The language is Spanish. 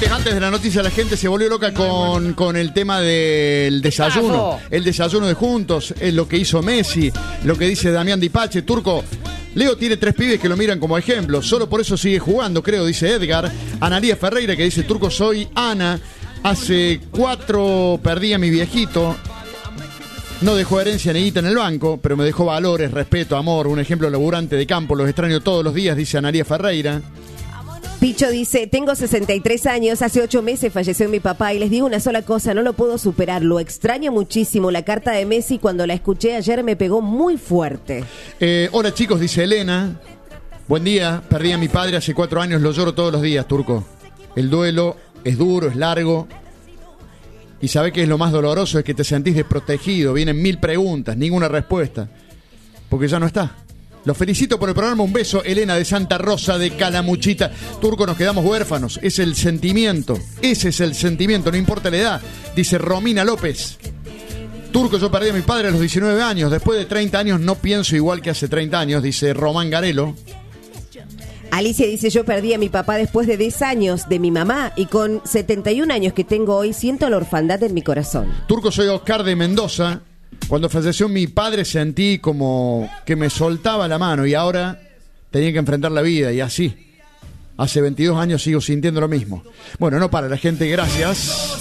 Antes de la noticia, la gente se volvió loca con el tema del desayuno. El desayuno de juntos, lo que hizo Messi, lo que dice Damián Dipache. Turco, Leo tiene 3 pibes que lo miran como ejemplo. Solo por eso sigue jugando, creo, dice Edgar. Analía Ferreira, que dice: Turco, soy Ana. Hace 4 perdí a mi viejito. No dejó herencia ni guita en el banco, pero me dejó valores, respeto, amor. Un ejemplo laburante de campo. Los extraño todos los días, dice Analía Ferreira. Picho dice: tengo 63 años, hace 8 meses falleció mi papá y les digo una sola cosa, no lo puedo superar, lo extraño muchísimo. La carta de Messi, cuando la escuché ayer, me pegó muy fuerte. Hola chicos, dice Elena. Buen día, perdí a mi padre hace 4 años, lo lloro todos los días, Turco. El duelo es duro, es largo. Y sabe que es lo más doloroso, es que te sentís desprotegido. Vienen 1000 preguntas, ninguna respuesta. Porque ya no está. Los felicito por el programa. Un beso, Elena de Santa Rosa de Calamuchita. Turco, nos quedamos huérfanos. Es el sentimiento. Ese es el sentimiento, no importa la edad. Dice Romina López. Turco, yo perdí a mi padre a los 19 años. Después de 30 años no pienso igual que hace 30 años, dice Román Garelo. Alicia dice: yo perdí a mi papá después de 10 años de mi mamá y con 71 años que tengo hoy siento la orfandad en mi corazón. Turco, soy Oscar de Mendoza. Cuando falleció mi padre sentí como que me soltaba la mano y ahora tenía que enfrentar la vida y así. Hace 22 años sigo sintiendo lo mismo. Bueno, no para la gente, gracias.